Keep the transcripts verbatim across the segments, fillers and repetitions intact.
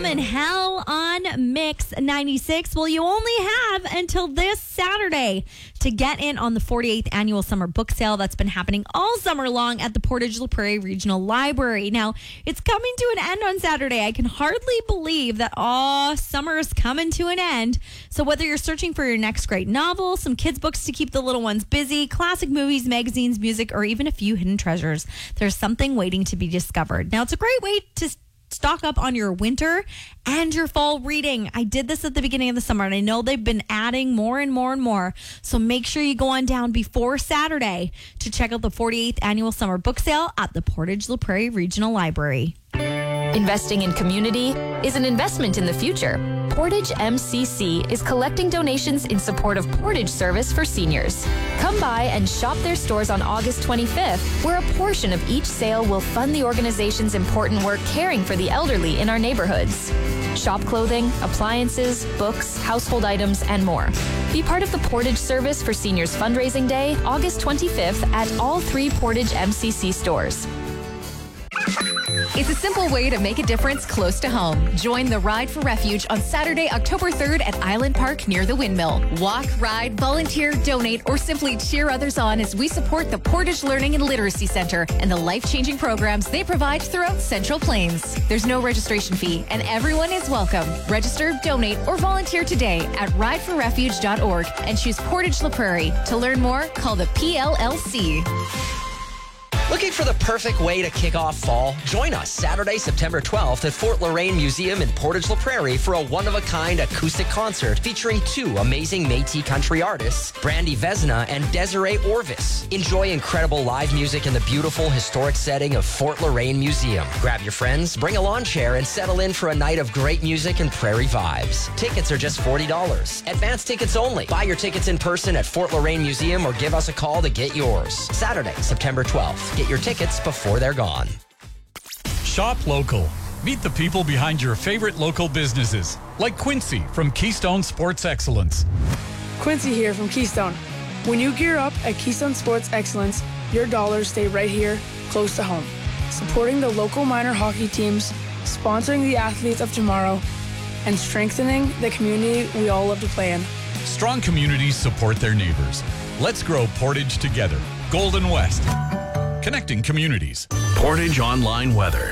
and Hell on Mix ninety-six. Well, you only have until this Saturday to get in on the forty-eighth annual summer book sale that's been happening all summer long at the Portage La Prairie Regional Library. Now, it's coming to an end on Saturday. I can hardly believe that all summer is coming to an end. So whether you're searching for your next great novel, some kids' books to keep the little ones busy, classic movies, magazines, music, or even a few hidden treasures, there's something waiting to be discovered. Now, it's a great way to stock up on your winter and your fall reading. I did this at the beginning of the summer, and I know they've been adding more and more and more. So make sure you go on down before Saturday to check out the forty-eighth annual summer book sale at the Portage La Prairie Regional Library. Investing in community is an investment in the future. Portage M C C is collecting donations in support of Portage Service for seniors. Come by and shop their stores on August twenty-fifth, where a portion of each sale will fund the organization's important work caring for the elderly in our neighborhoods. Shop clothing, appliances, books, household items, and more. Be part of the Portage Service for Seniors Fundraising Day, August twenty-fifth, at all three Portage M C C stores. It's a simple way to make a difference close to home. Join the Ride for Refuge on Saturday, October third at Island Park near the Windmill. Walk, ride, volunteer, donate, or simply cheer others on as we support the Portage Learning and Literacy Center and the life-changing programs they provide throughout Central Plains. There's no registration fee and everyone is welcome. Register, donate, or volunteer today at ride for refuge dot org and choose Portage La Prairie. To learn more, call the P L L C. Looking for the perfect way to kick off fall? Join us Saturday, September twelfth at Fort Loraine Museum in Portage La Prairie for a one-of-a-kind acoustic concert featuring two amazing Métis country artists, Brandy Vesna and Desiree Orvis. Enjoy incredible live music in the beautiful historic setting of Fort Loraine Museum. Grab your friends, bring a lawn chair, and settle in for a night of great music and prairie vibes. Tickets are just forty dollars. Advance tickets only. Buy your tickets in person at Fort Loraine Museum or give us a call to get yours. Saturday, September twelfth. Get your tickets before they're gone. Shop local. Meet the people behind your favorite local businesses, like Quincy from Keystone Sports Excellence. Quincy here from Keystone. When you gear up at Keystone Sports Excellence, your dollars stay right here, close to home. Supporting the local minor hockey teams, sponsoring the athletes of tomorrow, and strengthening the community we all love to play in. Strong communities support their neighbors. Let's grow Portage together. Golden West. Connecting communities. Portage Online Weather.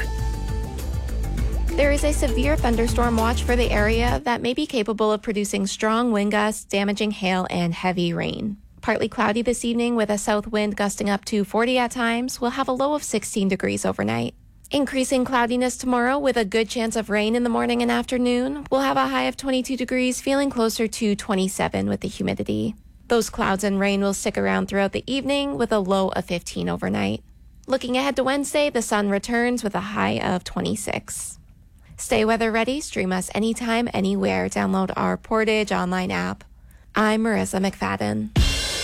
There is a severe thunderstorm watch for the area that may be capable of producing strong wind gusts, damaging hail, and heavy rain. Partly cloudy this evening with a south wind gusting up to forty at times. We'll have a low of sixteen degrees overnight. Increasing cloudiness tomorrow with a good chance of rain in the morning and afternoon. We'll have a high of twenty-two degrees, feeling closer to twenty-seven with the humidity. Those clouds and rain will stick around throughout the evening with a low of fifteen overnight. Looking ahead to Wednesday, the sun returns with a high of twenty-six. Stay weather ready. Stream us anytime, anywhere. Download our Portage online app. I'm Marissa McFadden.